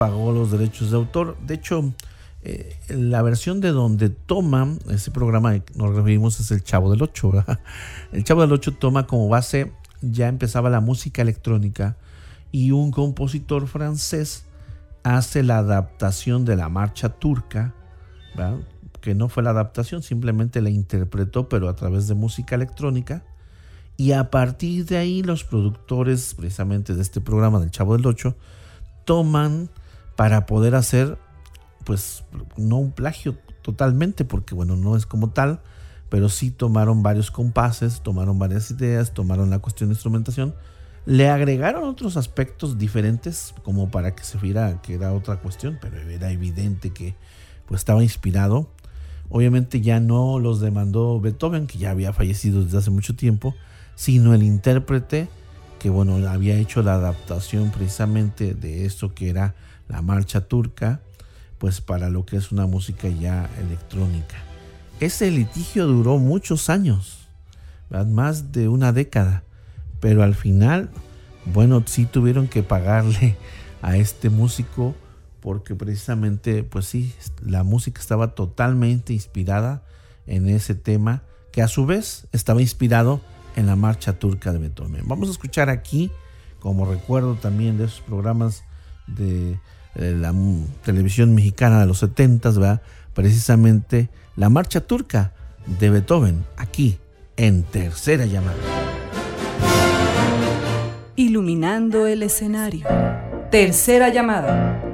pagó los derechos de autor. De hecho, la versión de donde toma ese programa que nos referimos es El Chavo del Ocho, ¿verdad? El Chavo del Ocho toma como base, ya empezaba la música electrónica y un compositor francés hace la adaptación de la marcha turca, ¿verdad? Que no fue la adaptación, simplemente la interpretó, pero a través de música electrónica. Y a partir de ahí los productores precisamente de este programa del Chavo del Ocho toman para poder hacer, pues no un plagio totalmente, porque bueno, no es como tal, pero sí tomaron varios compases, tomaron varias ideas, tomaron la cuestión de instrumentación, le agregaron otros aspectos diferentes como para que se viera que era otra cuestión, pero era evidente que pues estaba inspirado. Obviamente ya no los demandó Beethoven, que ya había fallecido desde hace mucho tiempo, sino el intérprete que bueno, había hecho la adaptación precisamente de esto que era la marcha turca, pues para lo que es una música ya electrónica. Ese litigio duró muchos años, ¿verdad? Más de una década, pero al final, bueno, sí tuvieron que pagarle a este músico porque precisamente, pues sí, la música estaba totalmente inspirada en ese tema que a su vez estaba inspirado en la marcha turca de Beethoven. Vamos a escuchar aquí, como recuerdo también de esos programas de la televisión mexicana de los 70s, ¿verdad? Precisamente la marcha turca de Beethoven, aquí en Tercera Llamada. Iluminando el escenario. Tercera Llamada.